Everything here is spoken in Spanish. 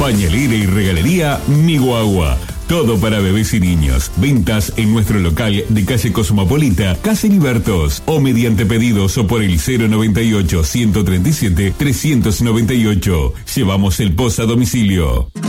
Pañalera y regalería Mi Guagua. Todo para bebés y niños. Ventas en nuestro local de calle Cosmopolita, Casa Libertos, o mediante pedidos o por el 098 137 398. Llevamos el post a domicilio.